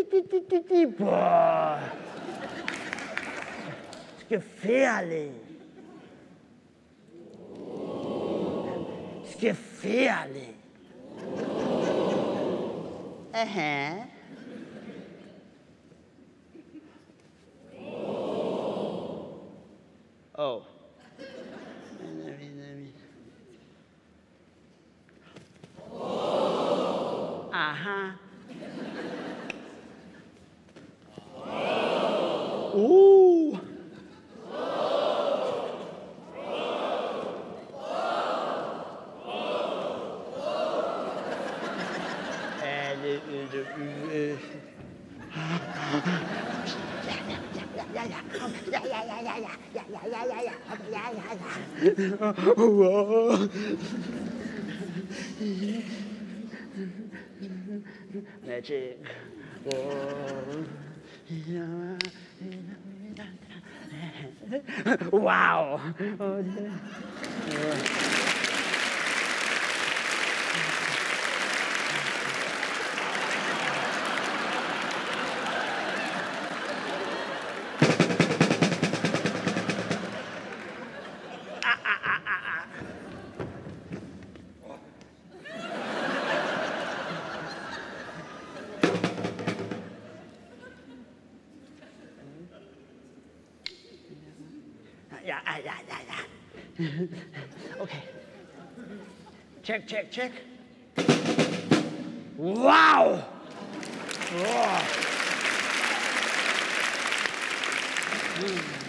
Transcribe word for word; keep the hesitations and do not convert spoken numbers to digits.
Boah. Ist gefährlich. Ist gefährlich. Aha. Oh. Aha. Uh. Magic. Wow. Ja, ja, ja, ja. Okay. Check, check, check. Wow! Oh.